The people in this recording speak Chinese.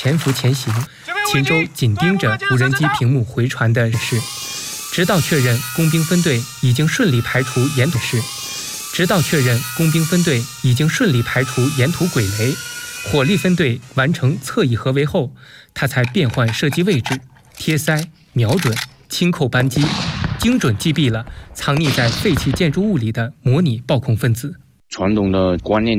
潜伏前行。秦州紧盯着无人机屏幕回传的是，直到确认工兵分队已经顺利排除沿途轨雷，火力分队完成侧翼合围后，他才变换射击位置，贴塞、瞄准、轻扣扳机，精准击毙了藏匿在废弃建筑物里的模拟暴恐分子。 传统的观念